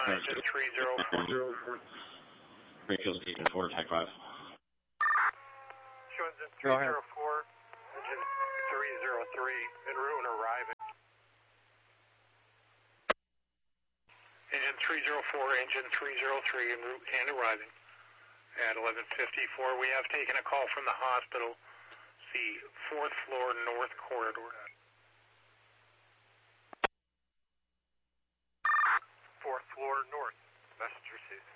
engine 304. Rachel's taking 4, Tech 5. Show engine 304, engine 303, en route and arriving. Engine 304, engine 303, en route and arriving. At 11:54, we have taken a call from the hospital, the 4th floor north corridor. 4th floor north, messenger received.